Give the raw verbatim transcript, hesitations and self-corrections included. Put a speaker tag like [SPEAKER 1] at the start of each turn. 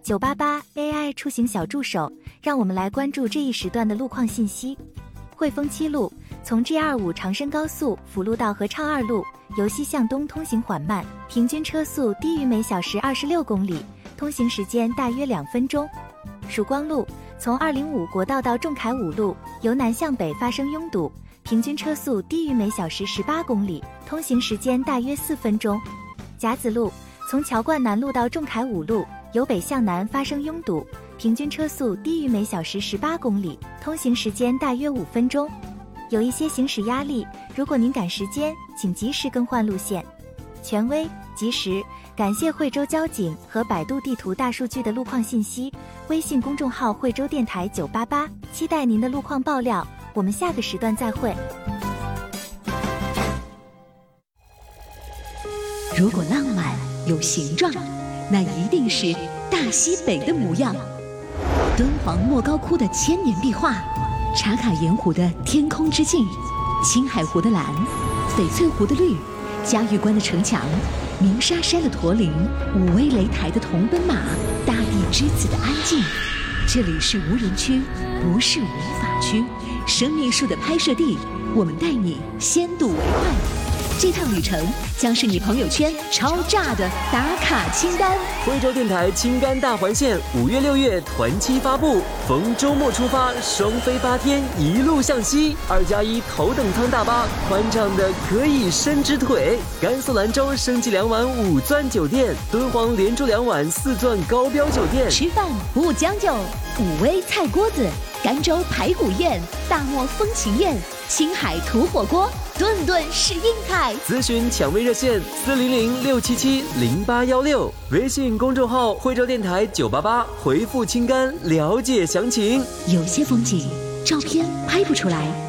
[SPEAKER 1] 九八八 A I 出行小助手，让我们来关注这一时段的路况信息。汇丰七路从 G 二十五 长深高速辅路到合畅二路，由西向东通行缓慢，平均车速低于每小时二十六公里，通行时间大约两分钟。曙光路从二零五国道到仲恺五路，由南向北发生拥堵，平均车速低于每小时十八公里，通行时间大约四分钟。甲子路从桥冠南路到仲恺五路，由北向南发生拥堵，平均车速低于每小时十八公里，通行时间大约五分钟。有一些行驶压力，如果您赶时间，请及时更换路线。权威、及时，感谢惠州交警和百度地图大数据的路况信息。微信公众号惠州电台九八八，期待您的路况爆料。我们下个时段再会。
[SPEAKER 2] 如果浪漫有形状，那一定是大西北的模样。敦煌莫高窟的千年壁画，茶卡盐湖的天空之镜，青海湖的蓝，翡翠湖的绿，嘉峪关的城墙，鸣沙山的驼铃，武威擂台的铜奔马，大地之子的安静。这里是无人区，不是无法区。生命树的拍摄地，我们带你先睹为快。这趟旅程将是你朋友圈超炸的打卡清单。
[SPEAKER 3] 惠州电台青甘大环线五月六月团期发布，逢周末出发，双飞八天，一路向西。二加一头等舱大巴，宽敞的可以伸直腿。甘肃兰州升级两晚五钻酒店，敦煌连住两晚四钻高标酒店。
[SPEAKER 2] 吃饭不将就，武威菜锅子，甘州排骨宴，大漠风情宴，青海土火锅，顿顿是硬凯。
[SPEAKER 3] 咨询抢位热线四零零六七七零八幺六，微信公众号惠州电台九八八，回复青甘了解详情。
[SPEAKER 2] 有些风景照片拍不出来，